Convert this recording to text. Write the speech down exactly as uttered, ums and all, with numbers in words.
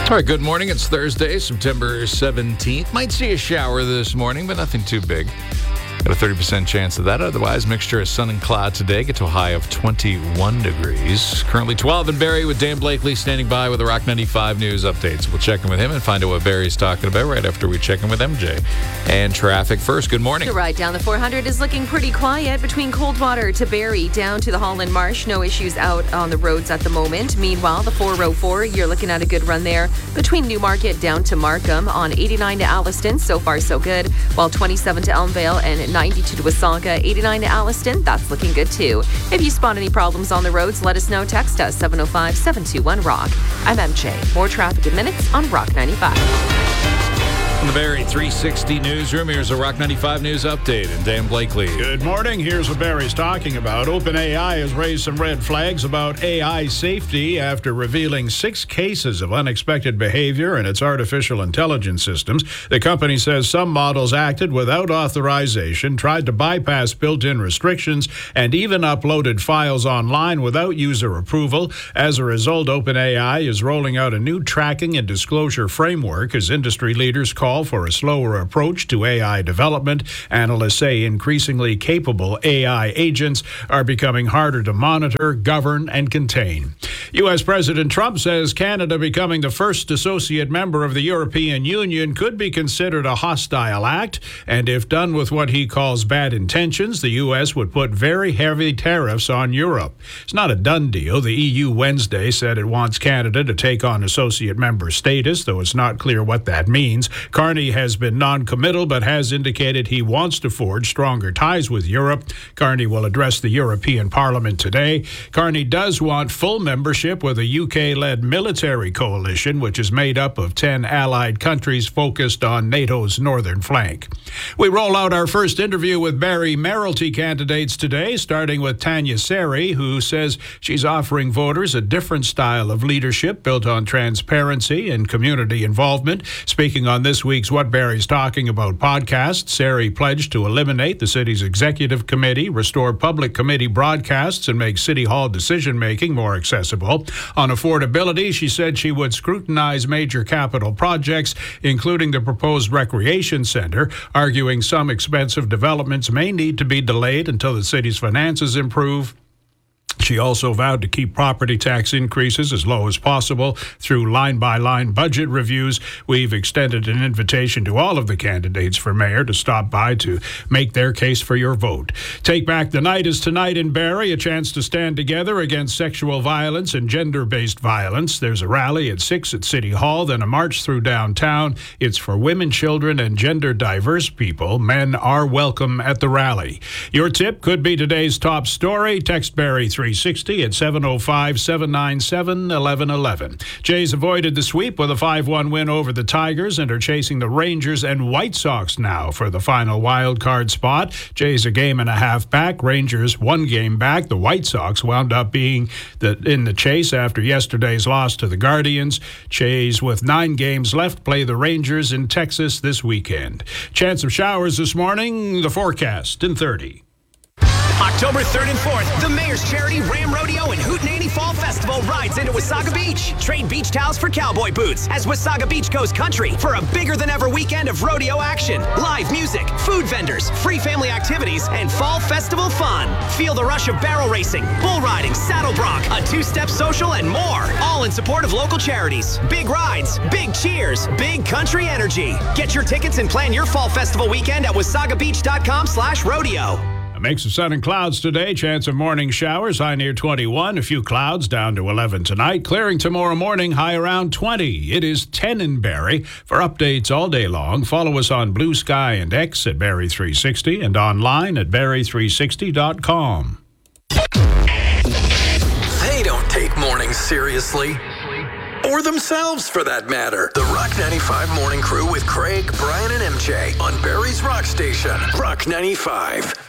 All right, good morning. It's Thursday, September seventeenth. Might see a shower this morning, but nothing too big. Got a thirty percent chance of that. Otherwise, mixture of sun and cloud today. Get to a high of twenty-one degrees. Currently twelve in Barrie with Dan Blakely standing by with the Rock ninety-five news updates. We'll check in with him and find out what Barrie's talking about right after we check in with M J. And traffic first. Good morning. The ride down the four hundred is looking pretty quiet between Coldwater to Barrie down to the Holland Marsh. No issues out on the roads at the moment. Meanwhile, the four oh four, you're looking at a good run there between Newmarket down to Markham. On eighty-nine to Alliston, so far so good. While twenty-seven to Elmvale and ninety-two to Wasaga, eighty-nine to Alliston, that's looking good too. If you spot any problems on the roads, let us know. Text us seven oh five, seven two one, rock. I'm M J. More traffic in minutes on Rock ninety-five. From the Barrie three sixty newsroom, here's a Rock ninety-five news update. And Dan Blakely. Good morning. Here's what Barrie's talking about. OpenAI has raised some red flags about A I safety after revealing six cases of unexpected behavior in its artificial intelligence systems. The company says some models acted without authorization, tried to bypass built-in restrictions, and even uploaded files online without user approval. As a result, OpenAI is rolling out a new tracking and disclosure framework as industry leaders call for a slower approach to A I development. Analysts say increasingly capable A I agents are becoming harder to monitor, govern, and contain. U S. President Trump says Canada becoming the first associate member of the European Union could be considered a hostile act, and if done with what he calls bad intentions, the U S would put very heavy tariffs on Europe. It's not a done deal. The E U Wednesday said it wants Canada to take on associate member status, though it's not clear what that means. Carney has been non-committal but has indicated he wants to forge stronger ties with Europe. Carney will address the European Parliament today. Carney does want full membership with a U K-led military coalition, which is made up of ten allied countries focused on NATO's northern flank. We roll out our first interview with Barrie Mayoralty candidates today, starting with Tanya Seri, who says she's offering voters a different style of leadership built on transparency and community involvement. Speaking on this week's What Barrie's Talking About podcast, Seri pledged to eliminate the city's executive committee, restore public committee broadcasts, and make city hall decision-making more accessible. On affordability, she said she would scrutinize major capital projects, including the proposed recreation center, arguing some expensive developments may need to be delayed until the city's finances improve. She also vowed to keep property tax increases as low as possible through line-by-line budget reviews. We've extended an invitation to all of the candidates for mayor to stop by to make their case for your vote. Take Back the Night is tonight in Barrie, a chance to stand together against sexual violence and gender-based violence. There's a rally at six at City Hall, then a march through downtown. It's for women, children, and gender-diverse people. Men are welcome at the rally. Your tip could be today's top story. Text Barrie three sixty at seven oh five, seven nine seven, eleven eleven. Jays avoided the sweep with a five one win over the Tigers and are chasing the Rangers and White Sox now for the final wild card spot. Jays a game and a half back. Rangers one game back. The White Sox wound up being the, in the chase after yesterday's loss to the Guardians. Jays with nine games left play the Rangers in Texas this weekend. Chance of showers this morning. The forecast in thirty. October third and fourth, the Mayor's Charity Ram Rodeo and Hootenanny Fall Festival rides into Wasaga Beach. Trade beach towels for cowboy boots as Wasaga Beach goes country for a bigger-than-ever weekend of rodeo action. Live music, food vendors, free family activities, and fall festival fun. Feel the rush of barrel racing, bull riding, saddle bronc, a two-step social, and more. All in support of local charities. Big rides, big cheers, big country energy. Get your tickets and plan your fall festival weekend at wasagabeach.com slash rodeo. A mix of sun and clouds today. Chance of morning showers. High near twenty-one. A few clouds down to eleven tonight. Clearing tomorrow morning. High around twenty. It is ten in Barrie. For updates all day long, follow us on Blue Sky and X at Barrie three sixty and online at barrie three sixty dot com. They don't take mornings seriously. Or themselves, for that matter. The Rock ninety-five Morning Crew with Craig, Brian, and M J on Barrie's Rock Station. Rock ninety-five.